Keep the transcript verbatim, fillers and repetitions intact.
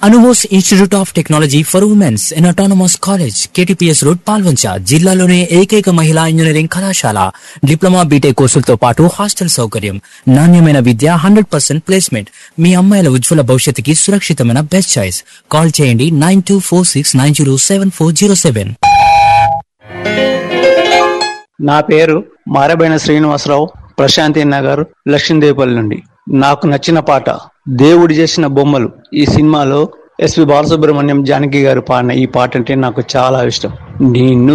Anubose institute of technology for women's in autonomous college, KTPS road, Palvancha. జిల్లాలోనే ఏకైక మహిళా engineering కళాశాల. డిప్లొమా బీటెక్ కోర్సులతో పాటు హాస్టల్ సౌకర్యం, నాణ్యమైన విద్య, హండ్రెడ్ పర్సెంట్ ప్లేస్మెంట్. మీ అమ్మాయిల ఉజ్వల భవిష్యత్తుకి సురక్షితమైన బెస్ట్ చాయిస్. కాల్ చేయండి nine two four six nine zero seven four zero seven. నా పేరు మారబైన శ్రీనివాసరావు, ప్రశాంతి నగర్, లక్ష్మీదేవిపల్లి నుండి. నాకు నచ్చిన పాట దేవుడు చేసిన బొమ్మలు. ఈ సినిమాలో ఎస్పి బాలసుబ్రహ్మణ్యం, జానకి గారు పాడిన ఈ పాట అంటే నాకు చాలా ఇష్టం. నిన్ను